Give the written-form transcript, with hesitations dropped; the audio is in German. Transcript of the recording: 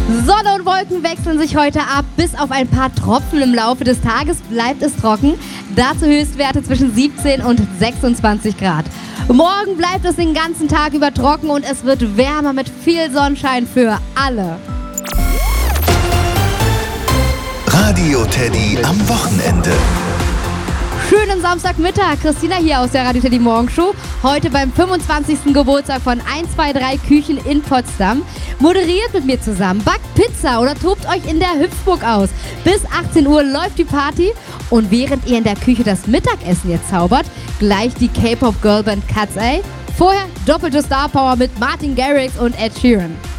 Sonne und Wolken wechseln sich heute ab. Bis auf ein paar Tropfen im Laufe des Tages bleibt es trocken. Dazu Höchstwerte zwischen 17 und 26 Grad. Morgen bleibt es den ganzen Tag über trocken und es wird wärmer mit viel Sonnenschein für alle. Radio Teddy am Wochenende. Schönen Samstagmittag, Christina hier aus der Radio Teddy Morgenshow. Heute beim 25. Geburtstag von 123 Küchen in Potsdam. Moderiert mit mir zusammen, backt Pizza oder tobt euch in der Hüpfburg aus. Bis 18 Uhr läuft die Party und während ihr in der Küche das Mittagessen jetzt zaubert, gleich die K-Pop-Girlband Cat's A. Vorher doppelte Star Power mit Martin Garrix und Ed Sheeran.